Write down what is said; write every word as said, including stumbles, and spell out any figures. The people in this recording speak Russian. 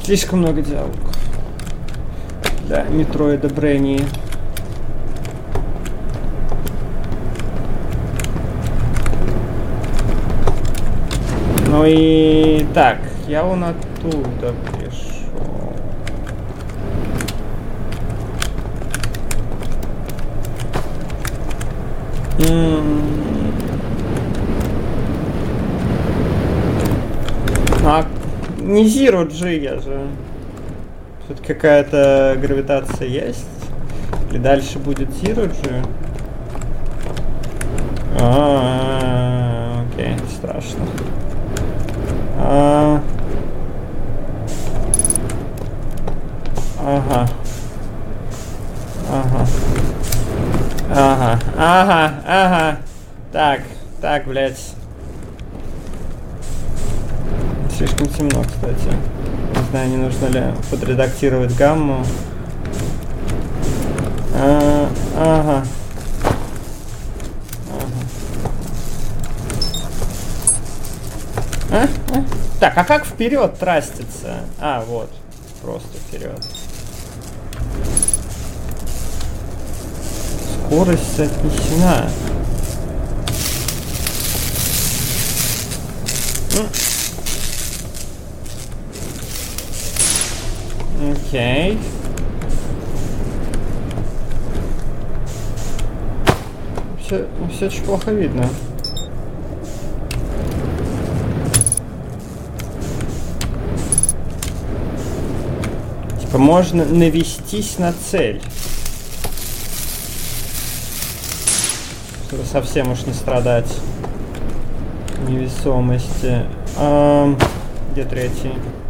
Слишком много диалогов. Да, Метроида Бренни. Ну и так, я вон оттуда пришел. М-м-м. А не Zero G, я же. Тут какая-то гравитация есть? Или дальше будет Zero G? А, окей, страшно. А, ага. Ага. Ага. Ага. Ага. Так. Так, блядь. Слишком темно, кстати. Не знаю, не нужно ли подредактировать гамму. А, ага. А? А? Так, а как вперед трастится? А, вот. Просто вперед. Скорость соотнесена. Окей. Все, все очень плохо видно. Типа можно навестись на цель. Чтобы совсем уж не страдать невесомости. А, где третий?